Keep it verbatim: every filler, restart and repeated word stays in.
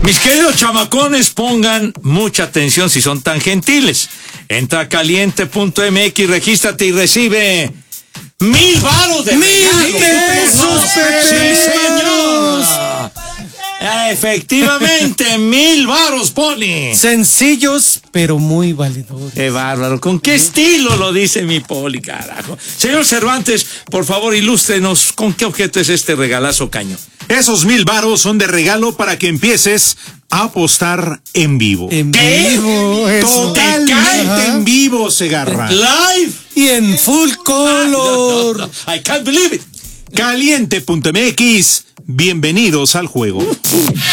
Mis queridos chamacones, pongan mucha atención si son tan gentiles. Entra a caliente punto m x, regístrate y recibe mil varos de ¡Mil pesos, Pepe! ¡Sí, señor! Efectivamente, mil varos, Poli. Sencillos, pero muy valedores. Qué bárbaro. ¿Con qué estilo lo dice mi Poli, carajo? Señor Cervantes, por favor, ilústrenos con qué objeto es este regalazo caño. Esos mil varos son de regalo para que empieces a apostar en vivo. En ¿Qué? vivo, eso. Totalmente en vivo, Segarra. Live. Y en full No, color. no, no. I can't believe it. caliente punto m x, bienvenidos al juego.